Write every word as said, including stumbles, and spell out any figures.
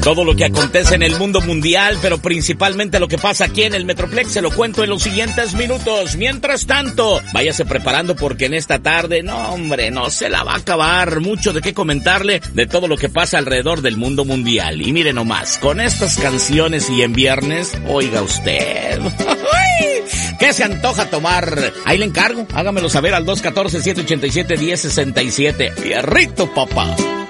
Todo lo que acontece en el mundo mundial, pero principalmente lo que pasa aquí en el Metroplex, se lo cuento en los siguientes minutos. Mientras tanto, váyase preparando porque en esta tarde, no hombre, no se la va a acabar. Mucho de qué comentarle de todo lo que pasa alrededor del mundo mundial. Y mire nomás, con estas canciones y en viernes, oiga usted, ¿qué se antoja tomar? Ahí le encargo, hágamelo saber al dos uno cuatro, siete ocho siete, uno cero seis siete. Fierrito, papá.